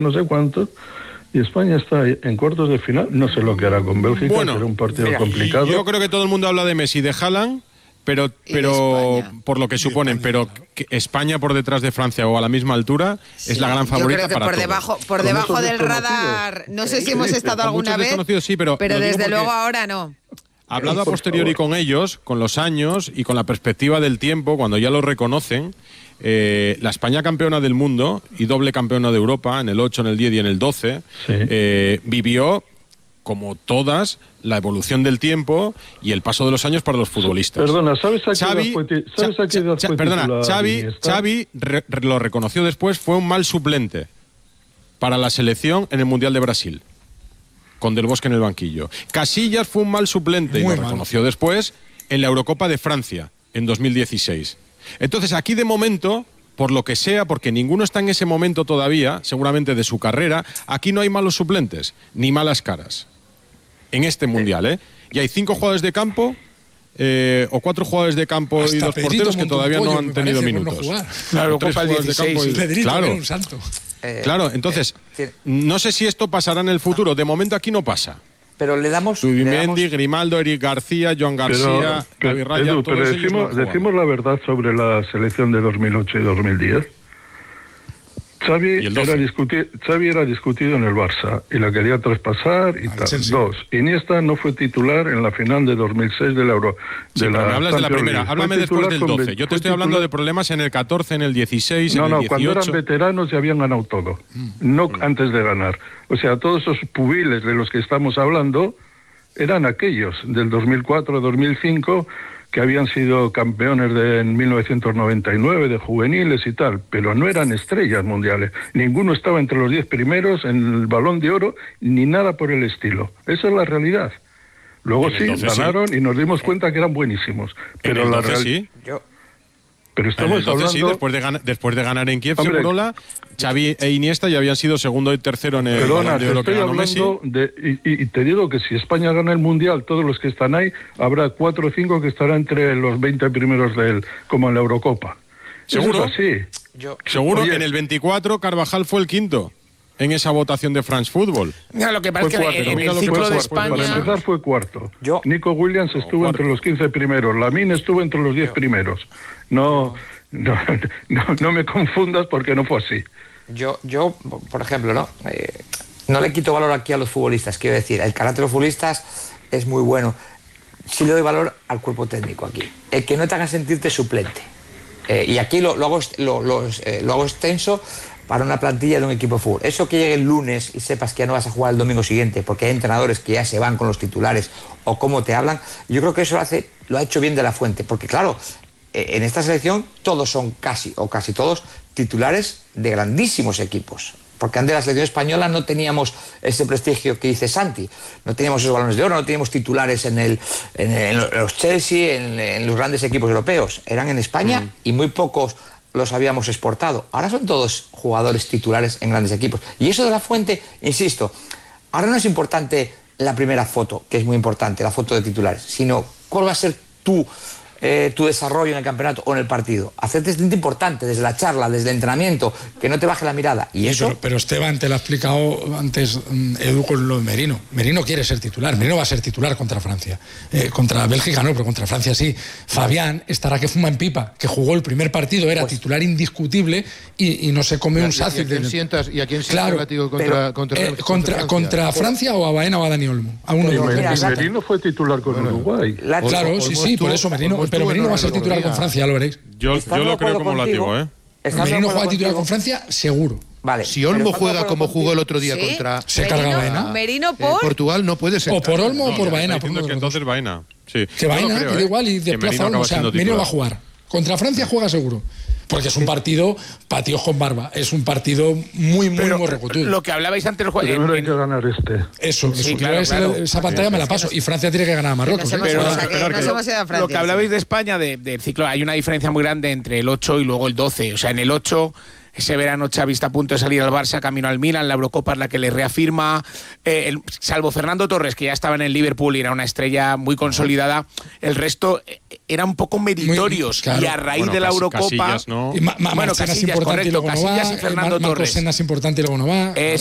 no sé cuántos, y España está en cuartos de final. No sé lo que hará con Bélgica, bueno, era un partido complicado. Yo creo que todo el mundo habla de Messi y de Haaland, pero por lo que suponen, pero que España por detrás de Francia o a la misma altura es la gran favorita. Yo creo que por debajo del radar, no sé si hemos estado alguna vez, sí, pero desde luego ahora no. Hablado a posteriori con ellos, con los años y con la perspectiva del tiempo, cuando ya lo reconocen, la España campeona del mundo y doble campeona de Europa en el 8, en el 10 y en el 12, vivió, como todas, la evolución del tiempo y el paso de los años para los futbolistas. Perdona, ¿sabes a qué edad fue titular? Xavi lo reconoció después, fue un mal suplente para la selección en el Mundial de Brasil, con Del Bosque en el banquillo. Casillas fue un mal suplente y lo reconoció después en la Eurocopa de Francia, en 2016. Entonces, aquí de momento, por lo que sea, porque ninguno está en ese momento todavía, seguramente de su carrera, aquí no hay malos suplentes, ni malas caras. En este Mundial, ¿eh? Y hay 5 jugadores de campo, o 4 jugadores de campo y 2 porteros que todavía no han tenido minutos. Claro, Copa el 16. Claro, un santo. Claro, entonces, no sé si esto pasará en el futuro. De momento aquí no pasa. Pero le damos... Zubimendi, Grimaldo, Eric García, Joan García, David Raya, Edu, pero decimos la verdad sobre la selección de 2008 y 2010. Xavi era discutido en el Barça y la quería traspasar y tal. 2. Iniesta no fue titular en la final de 2006 de la Euro. Sí, pero me hablas de la primera. Háblame después del 12. Yo te estoy hablando de problemas en el 14, en el 16, en el 18. Cuando eran veteranos ya habían ganado todo. No antes de ganar. O sea, todos esos pubiles de los que estamos hablando eran aquellos del 2004-2005 que habían sido campeones en 1999 de juveniles y tal, pero no eran estrellas mundiales. Ninguno estaba entre los 10 primeros en el Balón de Oro, ni nada por el estilo. Esa es la realidad. Luego sí, ganaron y nos dimos cuenta que eran buenísimos. Pero la realidad... Pero estamos hablando... Sí, después de ganar en Kiev, Segurola, Xavi e Iniesta ya habían sido segundo y tercero en el Balón de Oro que ganó Messi. Y te digo que si España gana el Mundial, todos los que están ahí, habrá 4 o 5 que estarán entre los 20 primeros de él, como en la Eurocopa. ¿Seguro? Sí. Seguro. En el 24 Carvajal fue el quinto en esa votación de France Football. Mira, lo que pasa es que en el ciclo de España... Para empezar fue cuarto. Nico Williams estuvo entre los 15 primeros. Lamine estuvo entre los 10 primeros. No me confundas porque no fue así. Yo por ejemplo, no le quito valor aquí a los futbolistas. Quiero decir, el carácter de los futbolistas es muy bueno. Sí le doy valor al cuerpo técnico aquí. El que no te haga sentirte suplente. Y aquí lo hago extenso para una plantilla de un equipo de fútbol. Eso que llegue el lunes y sepas que ya no vas a jugar el domingo siguiente porque hay entrenadores que ya se van con los titulares o cómo te hablan, yo creo que eso lo ha hecho bien De la Fuente, porque claro, en esta selección todos son casi todos titulares de grandísimos equipos. Porque antes de la selección española no teníamos ese prestigio que dice Santi, no teníamos esos balones de oro, no teníamos titulares en los Chelsea, en los grandes equipos europeos. Eran en España y muy pocos los habíamos exportado. Ahora son todos jugadores titulares en grandes equipos. Y eso De la Fuente, insisto, ahora no es importante la primera foto, que es muy importante, la foto de titulares, sino cuál va a ser tu desarrollo en el campeonato o en el partido. Hacerte importante desde la charla, desde el entrenamiento, que no te baje la mirada. Y eso... Pero Esteban, te lo ha explicado antes Edu con lo de Merino. Merino quiere ser titular. Merino va a ser titular contra Francia. Contra Bélgica no, pero contra Francia sí. Fabián estará que fuma en pipa, que jugó el primer partido, era titular indiscutible y no se come un sacio. ¿Y a quién sientas contra Francia o a Baena o a Dani Olmo? A uno de los Merino fue titular con Uruguay. Claro, sí, por eso Merino... Pero Merino va a ser titular con Francia, ya lo veréis. Yo lo creo como látigo, ¿eh? Merino juega titular con Francia, seguro. Vale. Si Olmo juega como jugó el otro día contra... Se carga Baena. Merino por... Portugal no puede ser. O por Olmo o por Baena. Que entonces Baena. Sí. Que Baena, que da igual, y desplaza Olmo. O sea, Merino va a jugar. Contra Francia juega seguro. Porque es un partido patíos con barba. Es un partido muy recotudo. Lo que hablabais antes... Primero hay que ganar este. Eso. Claro. Esa pantalla me la paso. Y Francia tiene que ganar a Marruecos. Lo que hablabais de España, del ciclo, hay una diferencia muy grande entre el 8 y luego el 12. O sea, en el 8 Ese verano Xavi está a punto de salir al Barça, camino al Milan, la Eurocopa es la que le reafirma. Salvo Fernando Torres, que ya estaba en el Liverpool y era una estrella muy consolidada, el resto eran un poco meritorios. Claro. Y a raíz de la Eurocopa... Casillas, ¿no? Casillas, correcto, Casillas y Fernando Torres. Marcos Senna es importante y luego no va.